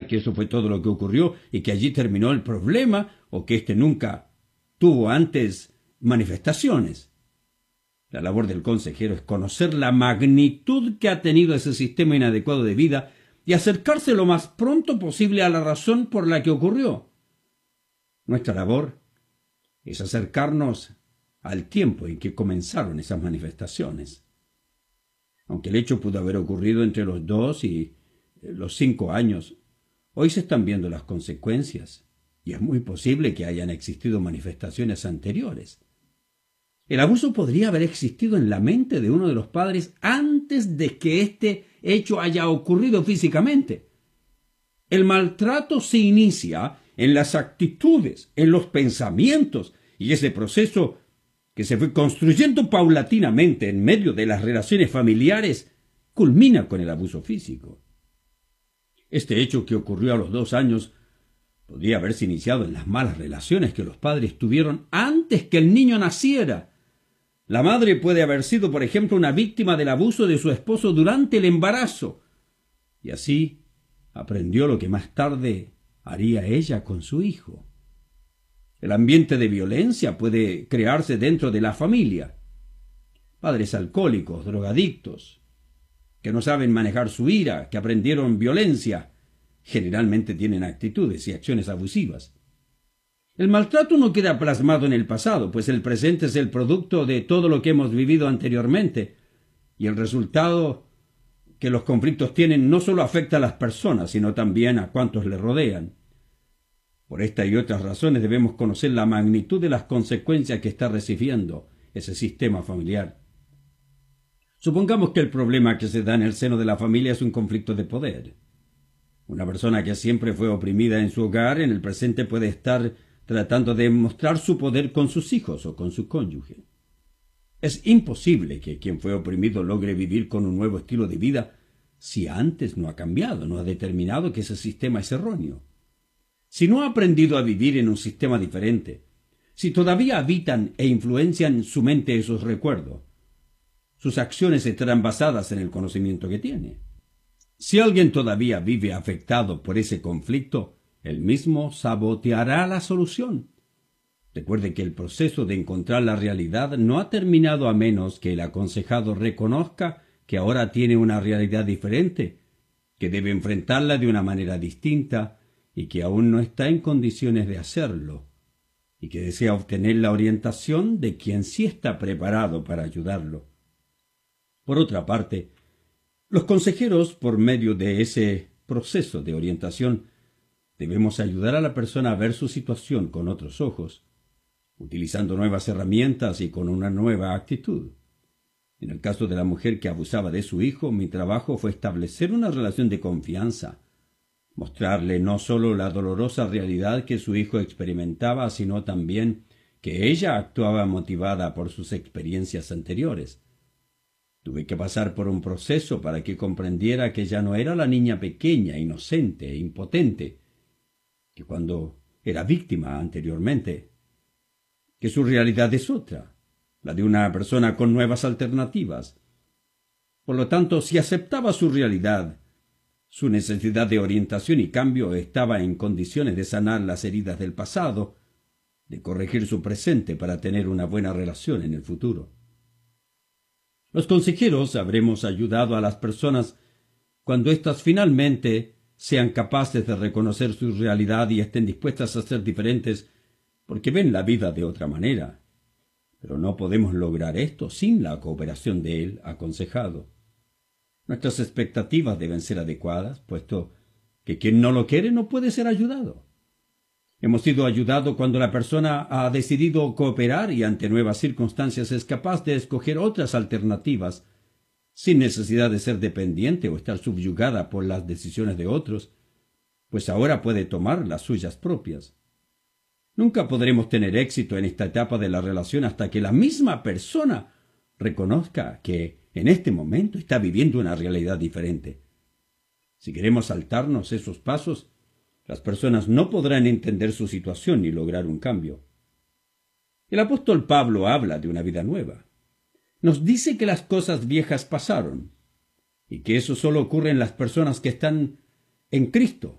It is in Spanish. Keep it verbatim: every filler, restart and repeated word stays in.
que eso fue todo lo que ocurrió y que allí terminó el problema o que éste nunca tuvo antes manifestaciones. La labor del consejero es conocer la magnitud que ha tenido ese sistema inadecuado de vida y acercarse lo más pronto posible a la razón por la que ocurrió. Nuestra labor es acercarnos al tiempo en que comenzaron esas manifestaciones. Aunque el hecho pudo haber ocurrido entre los dos y los cinco años, hoy se están viendo las consecuencias y es muy posible que hayan existido manifestaciones anteriores. El abuso podría haber existido en la mente de uno de los padres antes de que este hecho haya ocurrido físicamente. El maltrato se inicia en las actitudes, en los pensamientos, y ese proceso que se fue construyendo paulatinamente en medio de las relaciones familiares culmina con el abuso físico. Este hecho que ocurrió a los dos años podría haberse iniciado en las malas relaciones que los padres tuvieron antes que el niño naciera. La madre puede haber sido, por ejemplo, una víctima del abuso de su esposo durante el embarazo, y así aprendió lo que más tarde haría ella con su hijo. El ambiente de violencia puede crearse dentro de la familia. Padres alcohólicos, drogadictos, que no saben manejar su ira, que aprendieron violencia, generalmente tienen actitudes y acciones abusivas. El maltrato no queda plasmado en el pasado, pues el presente es el producto de todo lo que hemos vivido anteriormente, y el resultado que los conflictos tienen no solo afecta a las personas, sino también a cuantos le rodean. Por esta y otras razones debemos conocer la magnitud de las consecuencias que está recibiendo ese sistema familiar. Supongamos que el problema que se da en el seno de la familia es un conflicto de poder. Una persona que siempre fue oprimida en su hogar, en el presente puede estar tratando de mostrar su poder con sus hijos o con su cónyuge. Es imposible que quien fue oprimido logre vivir con un nuevo estilo de vida si antes no ha cambiado, no ha determinado que ese sistema es erróneo. Si no ha aprendido a vivir en un sistema diferente, si todavía habitan e influencian su mente esos recuerdos, sus acciones estarán basadas en el conocimiento que tiene. Si alguien todavía vive afectado por ese conflicto, él mismo saboteará la solución. Recuerde que el proceso de encontrar la realidad no ha terminado a menos que el aconsejado reconozca que ahora tiene una realidad diferente, que debe enfrentarla de una manera distinta y que aún no está en condiciones de hacerlo, y que desea obtener la orientación de quien sí está preparado para ayudarlo. Por otra parte, los consejeros, por medio de ese proceso de orientación, debemos ayudar a la persona a ver su situación con otros ojos, utilizando nuevas herramientas y con una nueva actitud. En el caso de la mujer que abusaba de su hijo, mi trabajo fue establecer una relación de confianza, mostrarle no solo la dolorosa realidad que su hijo experimentaba, sino también que ella actuaba motivada por sus experiencias anteriores. Tuve que pasar por un proceso para que comprendiera que ya no era la niña pequeña, inocente e impotente, que cuando era víctima anteriormente, que su realidad es otra, la de una persona con nuevas alternativas. Por lo tanto, si aceptaba su realidad, su necesidad de orientación y cambio estaba en condiciones de sanar las heridas del pasado, de corregir su presente para tener una buena relación en el futuro. Los consejeros habremos ayudado a las personas cuando éstas finalmente sean capaces de reconocer su realidad y estén dispuestas a ser diferentes porque ven la vida de otra manera. Pero no podemos lograr esto sin la cooperación de él aconsejado. Nuestras expectativas deben ser adecuadas, puesto que quien no lo quiere no puede ser ayudado. Hemos sido ayudados cuando la persona ha decidido cooperar y ante nuevas circunstancias es capaz de escoger otras alternativas, sin necesidad de ser dependiente o estar subyugada por las decisiones de otros, pues ahora puede tomar las suyas propias. Nunca podremos tener éxito en esta etapa de la relación hasta que la misma persona reconozca que en este momento está viviendo una realidad diferente. Si queremos saltarnos esos pasos, las personas no podrán entender su situación ni lograr un cambio. El apóstol Pablo habla de una vida nueva. Nos dice que las cosas viejas pasaron y que eso solo ocurre en las personas que están en Cristo,